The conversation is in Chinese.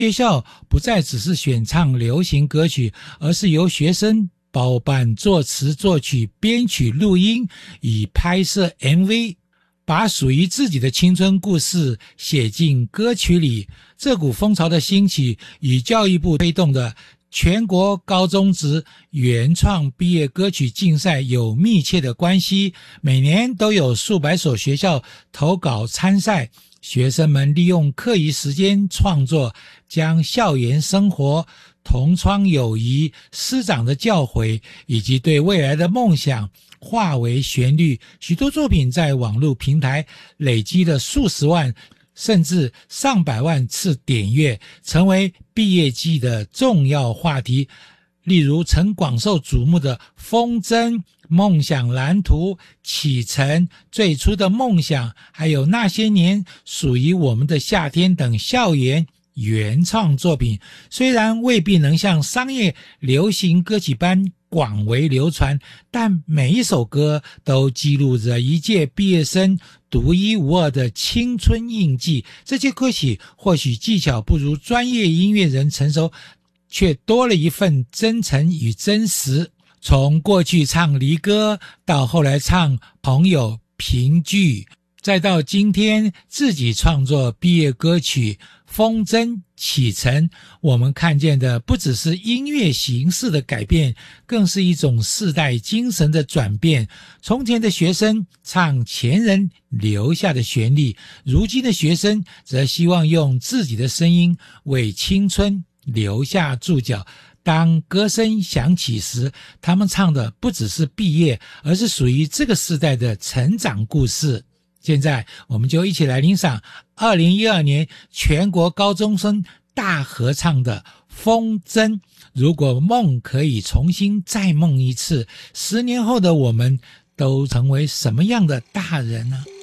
学校不再只是选唱流行歌曲，而是由学生包办作词、作曲、编曲、录音，以拍摄 MV， 把属于自己的青春故事写进歌曲里。这股风潮的兴起与教育部推动的全国高中职原创毕业歌曲竞赛有密切的关系，每年都有数百所学校投稿参赛，学生们利用课余时间创作，将校园生活、同窗友谊、师长的教诲以及对未来的梦想化为旋律。许多作品在网络平台累积了数十万甚至上百万次点阅，成为毕业季的重要话题。例如曾广受瞩目的风筝、梦想蓝图、启程、最初的梦想，还有那些年属于我们的夏天等校园原创作品，虽然未必能像商业流行歌曲般广为流传，但每一首歌都记录着一届毕业生独一无二的青春印记。这些歌曲或许技巧不如专业音乐人成熟，却多了一份真诚与真实。从过去唱离歌，到后来唱朋友评剧，再到今天自己创作毕业歌曲风筝启程，我们看见的不只是音乐形式的改变，更是一种世代精神的转变。从前的学生唱前人留下的旋律，如今的学生则希望用自己的声音为青春留下注脚。当歌声响起时，他们唱的不只是毕业，而是属于这个时代的成长故事。现在我们就一起来欣赏2012年全国高中生大合唱的风筝。如果梦可以重新再梦一次，10年后的我们都成为什么样的大人呢？